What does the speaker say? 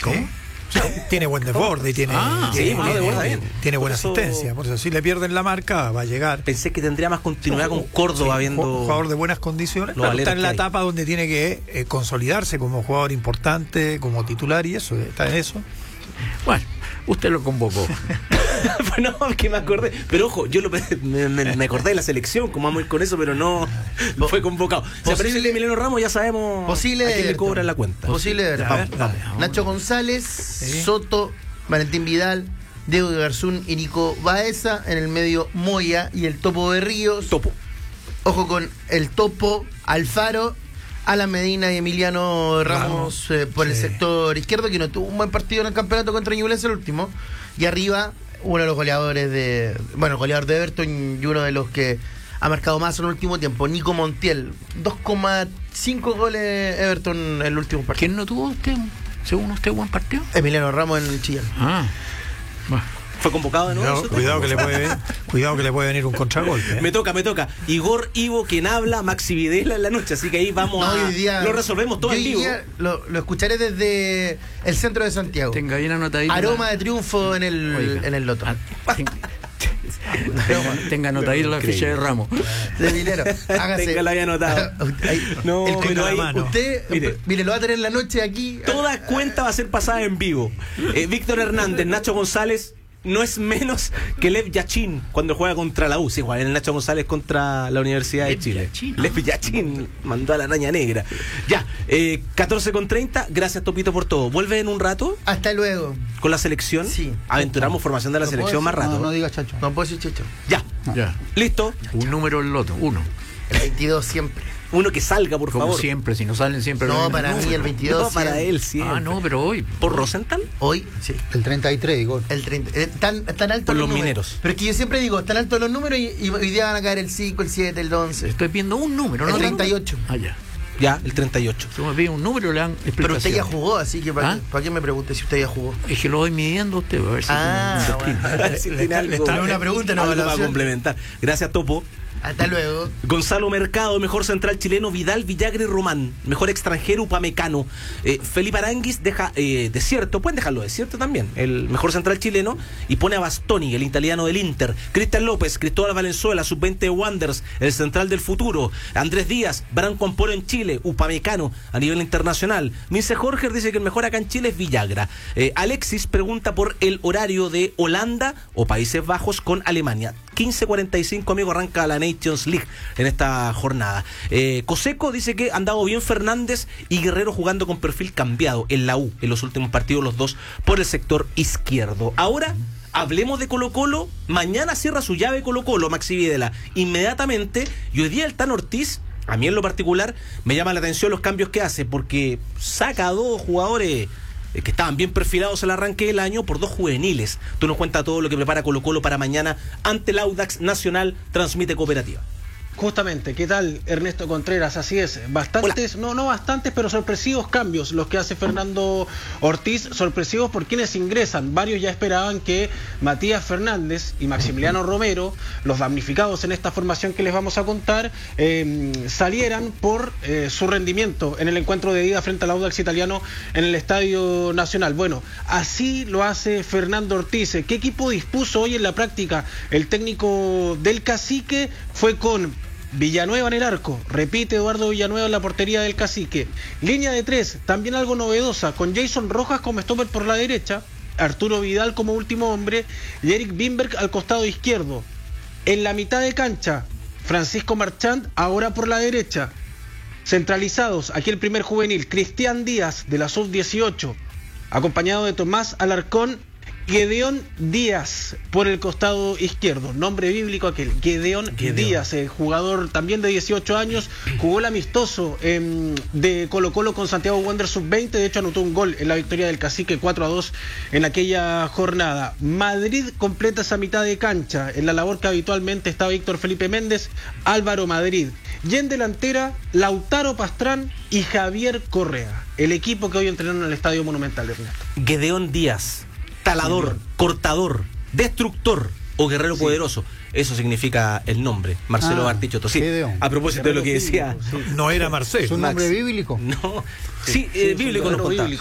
¿Cómo? Tiene buen desborde y tiene buena asistencia. Por eso, si le pierden la marca, va a llegar. Pensé que tendría más continuidad con Córdoba, viendo. Jugador de buenas condiciones. Claro, está en la etapa donde tiene que consolidarse como jugador importante, como titular, y eso, está en eso. Bueno, usted lo convocó. No, que me acordé. Pero ojo, yo me acordé de la selección, como vamos a ir con eso, pero no fue convocado. Si aparece el de Emiliano Ramos, ya sabemos posible a quién le cobran la cuenta. Posible de vamos. Nacho González, Soto, Valentín Vidal, Diego Garzún y Nico Baeza. En el medio, Moya y el Topo de Ríos. Ojo con el Topo, Alfaro, Alan Medina y Emiliano Ramos por el sector izquierdo, que no tuvo un buen partido en el campeonato contra Ñublense el último. Y arriba, uno de los goleadores el goleador de Everton y uno de los que ha marcado más en el último tiempo, Nico Montiel. 2,5 goles Everton en el último partido. ¿Quién no tuvo usted, según usted, buen partido? Emiliano Ramos en Chillán. Bueno. ¿Fue convocado de nuevo? Cuidado que le puede venir un contragolpe. Me toca. Igor Ivo, quien habla, Maxi Videla en la noche, así que ahí vamos lo resolvemos todo en vivo. Lo escucharé desde el centro de Santiago. Tenga bien anotadito. Aroma de triunfo en el loto. Tenga anotadito la ficha de Ramos. De dinero. Hágase. Tenga la había anotado. No, pero ahí usted, mire, lo va a tener en la noche aquí. Toda cuenta va a ser pasada en vivo. Víctor Hernández, Nacho González. No es menos que Lev Yachin cuando juega contra la U. Sí, juega el Nacho González contra la Universidad de Chile. Lev Yachin mandó a la araña negra. Ya, 14:30. Gracias, Topito, por todo. ¿Vuelve en un rato? Hasta luego. ¿Con la selección? Sí. Aventuramos formación de la selección más rato. No digas chacho. No puedo decir chacho. Ya. ¿Listo? Un número en loto, uno. El 22 siempre. Uno que salga, por Como favor. Siempre, si no salen siempre. No, para mí el 22. No, para él, siempre. No, pero hoy. ¿Por Rosenthal? Hoy, sí. El 33, digo. El 30. Tan alto por los números. mineros. Pero es que yo siempre digo, están altos los números y hoy día van a caer el 5, el 7, el 11. Estoy pidiendo un número, el ¿no? 38. Ya, el 38. Si me pide un número, le dan explicación. Pero usted ya jugó, así que ¿para qué me pregunte si usted ya jugó? Es que lo voy midiendo a usted, a ver si si tiene algo. Está en una pregunta, no algo para complementar. Gracias, Topo. Hasta luego. Gonzalo Mercado, mejor central chileno, Vidal, Villagra y Román. Mejor extranjero, Upamecano. Felipe Aranguis deja desierto, pueden dejarlo desierto también, el mejor central chileno, y pone a Bastoni, el italiano del Inter. Cristian López, Cristóbal Valenzuela, sub-20 de Wanderers, el central del futuro. Andrés Díaz, Branco Amporo en Chile, Upamecano a nivel internacional. Mince Jorge dice que el mejor acá en Chile es Villagra. Alexis pregunta por el horario de Holanda o Países Bajos con Alemania. 15:45, amigo, arranca la Nations League en esta jornada. Coseco dice que han dado bien Fernández y Guerrero jugando con perfil cambiado en la U en los últimos partidos, los dos por el sector izquierdo. Ahora hablemos de Colo-Colo. Mañana cierra su llave Colo-Colo, Maxi Videla, inmediatamente. Y hoy día el Tan Ortiz, a mí en lo particular, me llama la atención los cambios que hace, porque saca a dos jugadores que estaban bien perfilados al arranque del año por dos juveniles. Tú nos cuentas todo lo que prepara Colo-Colo para mañana ante el Audax Nacional, transmite Cooperativa. Justamente, ¿qué tal, Ernesto Contreras? Así es, bastantes, no bastantes, pero sorpresivos cambios los que hace Fernando Ortiz, sorpresivos por quienes ingresan. Varios ya esperaban que Matías Fernández y Maximiliano Romero, los damnificados en esta formación que les vamos a contar, salieran por su rendimiento en el encuentro de ida frente al Audax italiano en el Estadio Nacional. Bueno, así lo hace Fernando Ortiz. ¿Qué equipo dispuso hoy en la práctica? El técnico del Cacique fue con Villanueva en el arco, repite Eduardo Villanueva en la portería del Cacique. Línea de 3, también algo novedosa, con Jason Rojas como stopper por la derecha, Arturo Vidal como último hombre y Eric Bimberg al costado izquierdo. En la mitad de cancha, Francisco Marchand ahora por la derecha. Centralizados, aquí el primer juvenil, Cristian Díaz de la sub-18, acompañado de Tomás Alarcón. Gedeón Díaz por el costado izquierdo, nombre bíblico aquel, Gedeón Díaz, jugador también de 18 años, jugó el amistoso de Colo-Colo con Santiago Wanderers sub-20, de hecho anotó un gol en la victoria del Cacique 4-2 en aquella jornada. Madrid completa esa mitad de cancha, en la labor que habitualmente está Víctor Felipe Méndez, Álvaro Madrid, y en delantera Lautaro Pastrán y Javier Correa, el equipo que hoy entrenaron en el Estadio Monumental, Ernesto. Gedeón Díaz, talador, cortador, destructor o guerrero poderoso. Eso significa el nombre, Marcelo Bartichotto. Sí, a propósito de lo que decía. No era Marcelo. ¿Es un nombre bíblico? No. Sí, bíblico nos contaba.